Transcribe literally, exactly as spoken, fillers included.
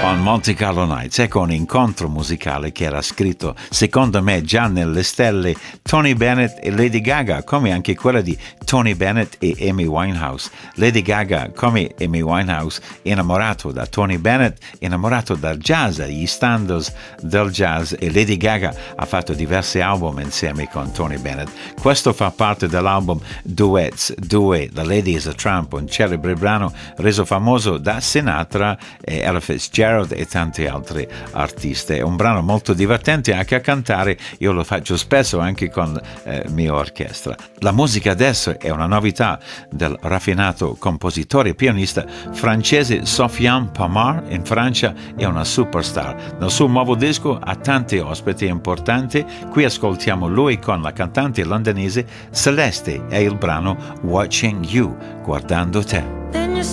On Monte Carlo Nights, ecco un incontro musicale che era scritto, secondo me, già nelle stelle Tony Bennett e Lady Gaga, come anche quella di Tony Bennett e Amy Winehouse. Lady Gaga, come Amy Winehouse, innamorato da Tony Bennett, innamorato dal jazz, gli standards del jazz, e Lady Gaga ha fatto diversi album insieme con Tony Bennett. Questo fa parte dell'album Duets due, The Lady is a Tramp, un celebre brano reso famoso da Sinatra e Ella Fitzgerald e tanti altri artisti. È un brano molto divertente anche a cantare, io lo faccio spesso anche con eh, mia orchestra. La musica adesso è una novità del raffinato compositore e pianista francese Sofiane Pamar. In Francia è una superstar. Nel suo nuovo disco ha tanti ospiti importanti. Qui ascoltiamo lui con la cantante londinese Celeste e il brano Watching You, guardando te.